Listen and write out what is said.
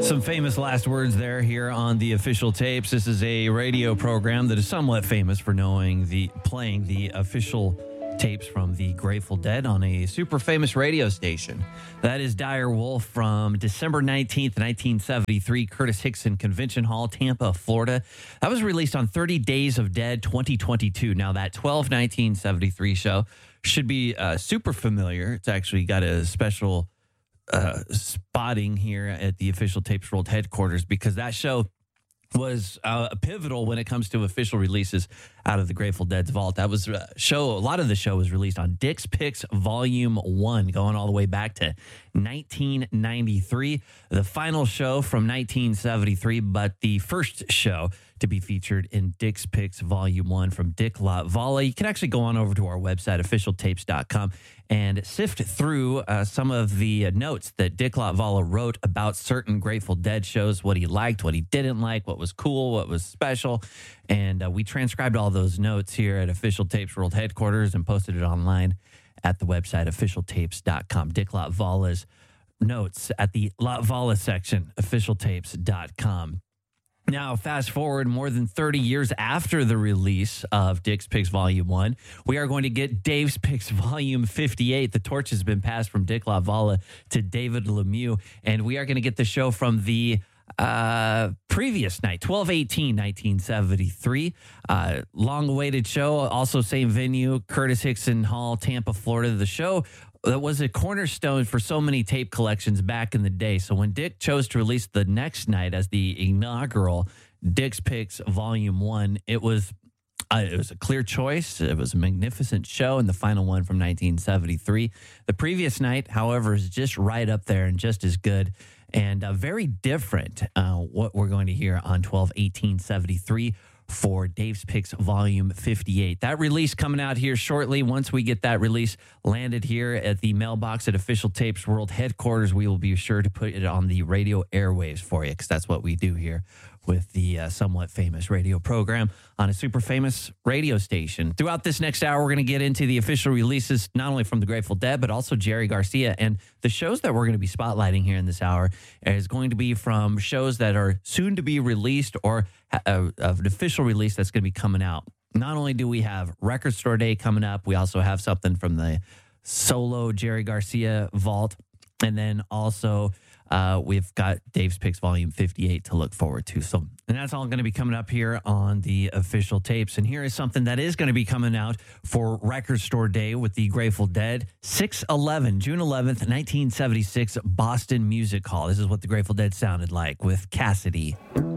Some famous last words there here on the official tapes. This is a radio program that is somewhat famous for playing the official tapes from the Grateful Dead on a super famous radio station. That is Dire Wolf from December 19th, 1973, Curtis Hickson Convention Hall, Tampa, Florida. That was released on 30 Days of Dead 2022. Now that 12/1973 show should be super familiar. It's actually got a special spotting here at the Official Tapes World headquarters because that show was pivotal when it comes to official releases out of the Grateful Dead's vault. That was a lot of the show was released on Dick's Picks Volume 1, going all the way back to 1993. The final show from 1973, but the first show to be featured in Dick's Picks Volume 1 from Dick Latvala. You can actually go on over to our website, officialtapes.com, and sift through some of the notes that Dick Latvala wrote about certain Grateful Dead shows, what he liked, what he didn't like, what was cool, what was special. And we transcribed all those notes here at Official Tapes World headquarters and posted it online at the website, officialtapes.com. Dick Latvala's notes at the Latvala section, officialtapes.com. Now, fast forward more than 30 years after the release of Dick's Picks Volume 1, we are going to get Dave's Picks Volume 58. The torch has been passed from Dick Latvala to David Lemieux, and we are going to get the show from the previous night, 12/18/1973. Long-awaited show, also same venue, Curtis Hickson Hall, Tampa, Florida. The show that was a cornerstone for so many tape collections back in the day. So when Dick chose to release the next night as the inaugural Dick's Picks Volume 1, it was a clear choice. It was a magnificent show, and the final one from 1973. The previous night, however, is just right up there and just as good and very different what we're going to hear on 12/18/73 for Dave's Picks Volume 58. That release coming out here shortly. Once we get that release landed here at the mailbox at Official Tapes World headquarters, we will be sure to put it on the radio airwaves for you because that's what we do here with the somewhat famous radio program on a super famous radio station. Throughout this next hour, we're going to get into the official releases, not only from the Grateful Dead, but also Jerry Garcia. And the shows that we're going to be spotlighting here in this hour is going to be from shows that are soon to be released or an official release that's going to be coming out. Not only do we have Record Store Day coming up, we also have something from the solo Jerry Garcia vault. And then also we've got Dave's Picks Volume 58 to look forward to. So, and that's all going to be coming up here on the official tapes. And here is something that is going to be coming out for Record Store Day with the Grateful Dead. June 11th, 1976, Boston Music Hall. This is what the Grateful Dead sounded like with Cassidy.